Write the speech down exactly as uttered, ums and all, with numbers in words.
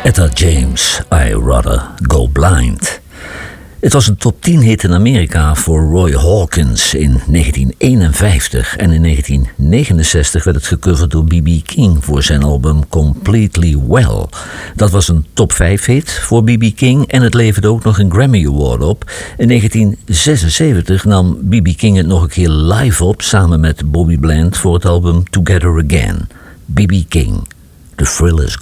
Etta James, I Rather Go Blind. Het was een top tien hit in Amerika voor Roy Hawkins in negentien eenenvijftig. En in negentien negenenzestig werd het gecoverd door B B King voor zijn album Completely Well. Dat was een top vijf hit voor B B King en het leverde ook nog een Grammy Award op. In negentien zesenzeventig nam B B King het nog een keer live op samen met Bobby Bland voor het album Together Again. B B King, The Thrill Is